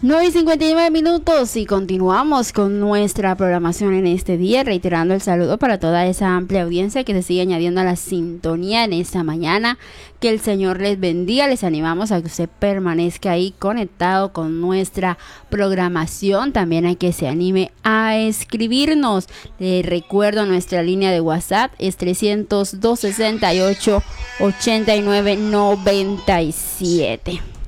9:59 y continuamos con nuestra programación en este día, reiterando el saludo para toda esa amplia audiencia que se sigue añadiendo a la sintonía en esta mañana. Que el Señor les bendiga, les animamos a que usted permanezca ahí conectado con nuestra programación, también a que se anime a escribirnos. Les recuerdo nuestra línea de WhatsApp es 302-68-89-97.